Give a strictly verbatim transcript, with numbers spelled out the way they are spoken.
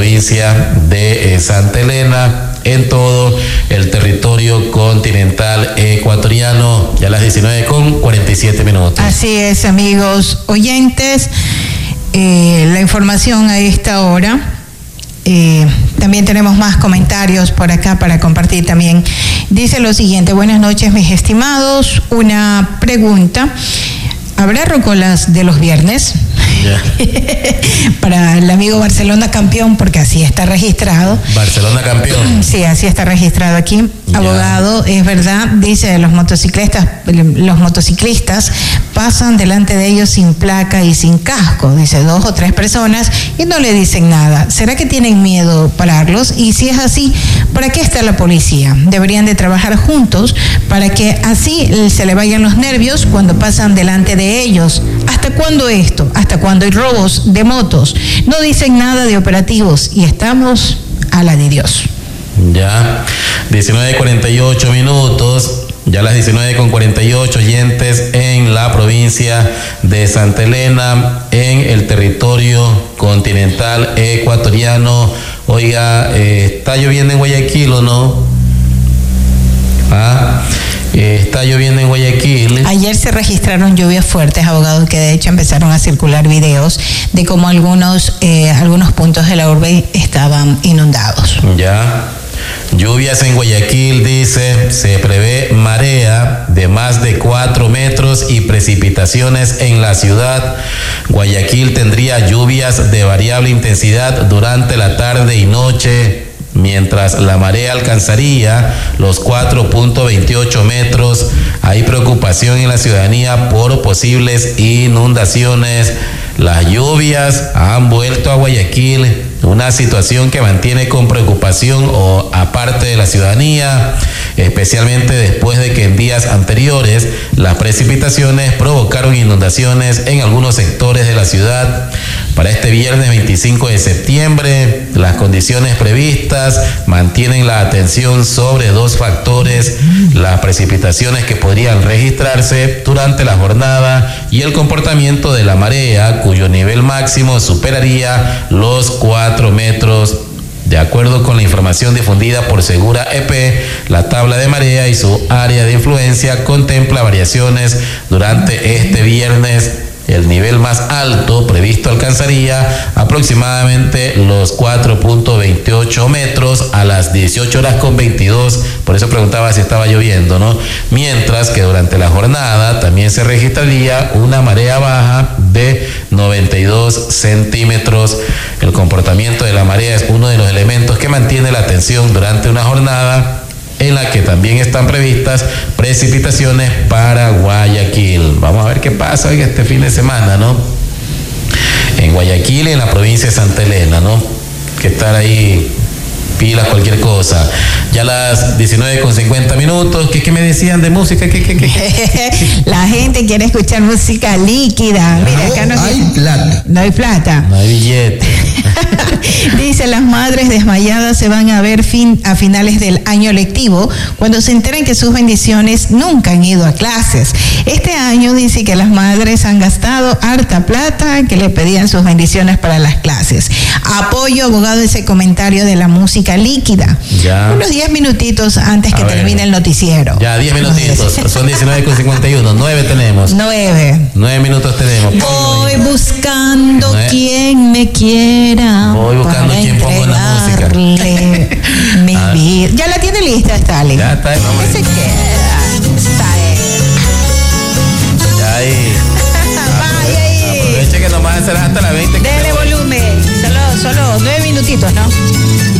provincia de eh, Santa Elena, en todo el territorio continental ecuatoriano. Ya a las diecinueve con cuarenta y siete minutos. Así es, amigos oyentes, eh, la información a esta hora. Eh, también tenemos más comentarios por acá para compartir también. Dice lo siguiente: buenas noches, mis estimados. Una pregunta: ¿habrá rocolas de los viernes? Yeah. Para el amigo Barcelona campeón, porque así está registrado. Barcelona campeón. Sí, así está registrado aquí. Yeah. Abogado, es verdad, dice, los motociclistas, los motociclistas pasan delante de ellos sin placa y sin casco, dice, dos o tres personas y no le dicen nada. ¿Será que tienen miedo pararlos? Y si es así, ¿para qué está la policía? Deberían de trabajar juntos para que así se le vayan los nervios cuando pasan delante de ellos. ¿Hasta cuándo esto? ¿Hasta cuándo hay robos de motos? No dicen nada de operativos y estamos a la de Dios. Ya, diecinueve cuarenta y ocho minutos. Ya a las diecinueve con cuarenta y ocho, oyentes en la provincia de Santa Elena, en el territorio continental ecuatoriano. Oiga, eh, ¿está lloviendo en Guayaquil o no? Ah, eh, está lloviendo en Guayaquil. Ayer se registraron lluvias fuertes, abogado, que de hecho empezaron a circular videos de cómo algunos, eh, algunos puntos de la urbe estaban inundados. Ya. Lluvias en Guayaquil, dice, se prevé marea de más de cuatro metros y precipitaciones en la ciudad. Guayaquil tendría lluvias de variable intensidad durante la tarde y noche, mientras la marea alcanzaría los cuatro punto veintiocho metros. Hay preocupación en la ciudadanía por posibles inundaciones. Las lluvias han vuelto a Guayaquil una situación que mantiene con preocupación o aparte de la ciudadanía, especialmente después de que en días anteriores las precipitaciones provocaron inundaciones en algunos sectores de la ciudad. Para este viernes veinticinco de septiembre, las condiciones previstas mantienen la atención sobre dos factores: las precipitaciones que podrían registrarse durante la jornada y el comportamiento de la marea, cuyo nivel máximo superaría los cuatro metros. De acuerdo con la información difundida por Segura E P, la tabla de marea y su área de influencia contempla variaciones durante este viernes. El nivel más alto previsto alcanzaría aproximadamente los cuatro punto veintiocho metros a las dieciocho horas con veintidós. Por eso preguntaba si estaba lloviendo, ¿no? Mientras que durante la jornada también se registraría una marea baja de noventa y dos centímetros. El comportamiento de la marea es uno de los elementos que mantiene la atención durante una jornada en la que también están previstas precipitaciones para Guayaquil. Vamos a ver qué pasa hoy este fin de semana, ¿no? En Guayaquil y en la provincia de Santa Elena, ¿no? Que estar ahí pilas, cualquier cosa. Ya a las diecinueve con cincuenta minutos. ¿Qué, qué me decían de música? ¿Qué, qué, qué, qué? La gente quiere escuchar música líquida. No, Mira, acá no hay dice, plata. No hay plata. No hay billete. Dice, las madres desmayadas se van a ver fin, a finales del año lectivo cuando se enteren que sus bendiciones nunca han ido a clases. Este año dice que las madres han gastado harta plata que le pedían sus bendiciones para las clases. Apoyo, abogado, ese comentario de la música líquida. Ya. Unos diez minutitos antes que A ver. termine el noticiero. Ya, diez minutitos. Son diecinueve con cincuenta y uno. nueve tenemos. Nueve. nueve minutos tenemos. Voy buscando Nueve. quien me quiera. Voy buscando para quien ponga la música. entregarle mi Ah. vida. Ya la tiene lista, Stalin. Ya está, vamos. ¿Qué se queda? Está ahí. Ya ahí. Vaya ahí. Aproveche que nomás será hasta las veinte. Dele volumen. Solo, solo nueve minutitos, ¿no?